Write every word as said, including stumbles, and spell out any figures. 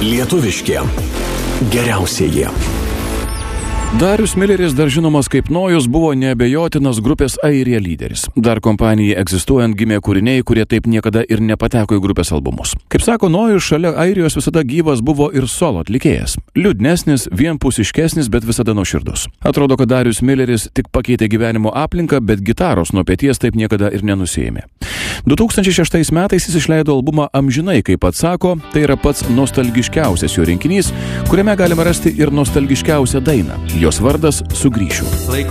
Lietuviški geriausieji. Darius Mileris, dar žinomas kaip Nojus, buvo neabejotinas grupės Airija lyderis. Dar kompanijai egzistuojant gimė kūriniai, kurie taip niekada ir nepateko į grupės albumus. Kaip sako Nojus, šalia Airijos visada gyvas buvo ir solo atlikėjas. Liūdnesnis, vienpusiškesnis, bet visada nuoširdus. Atrodo, kad Darius Mileris tik pakeitė gyvenimo aplinką, bet gitaros nuo peties taip niekada ir nenusėmė. du tūkstančiai šeštais metais jis išleido albumą Amžinai, kaip pats sako, tai yra pats nostalgiškiausias jo rinkinys, kuriame galima rasti ir nostalgiškiausią dainą. Jos vardas Sugrįšiu.